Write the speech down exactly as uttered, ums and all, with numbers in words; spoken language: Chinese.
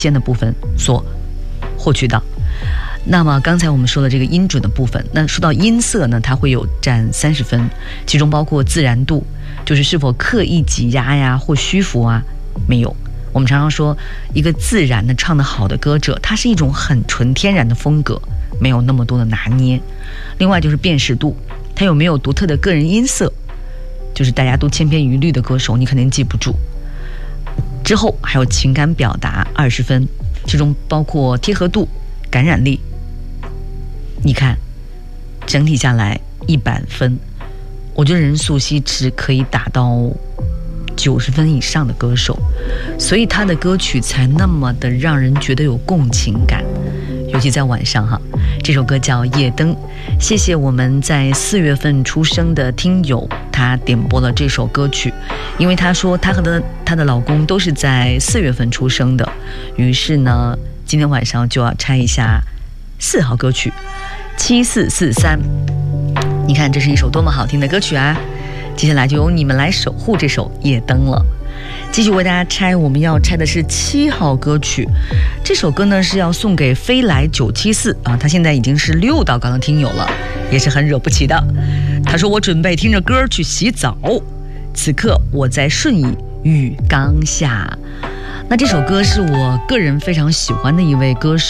间的部分所获取到。那么刚才我们说的这个音准的部分，那说到音色呢，它会有占三十分，其中包括自然度，就是是否刻意挤压呀或虚浮啊，没有。我们常常说一个自然的唱得好的歌者，它是一种很纯天然的风格，没有那么多的拿捏。另外就是辨识度，它有没有独特的个人音色，就是大家都千篇一律的歌手你肯定记不住。之后还有情感表达二十分，其中包括贴合度、感染力。你看整体下来一百分，我觉得任素汐是可以打到九十分以上的歌手，所以他的歌曲才那么的让人觉得有共情感，尤其在晚上哈。这首歌叫《夜灯》，谢谢我们在四月份出生的听友，他点播了这首歌曲，因为他说他和他的他的老公都是在四月份出生的，于是呢，今天晚上就要拆一下四号歌曲七四四三。你看，这是一首多么好听的歌曲啊！接下来就由你们来守护这首夜灯了。继续为大家拆，我们要拆的是七号歌曲。这首歌呢是要送给飞来九七四啊，他现在已经是六道杠的听友了，也是很惹不起的。他说我准备听着歌去洗澡，此刻我在顺义浴缸下。那这首歌是我个人非常喜欢的一位歌手。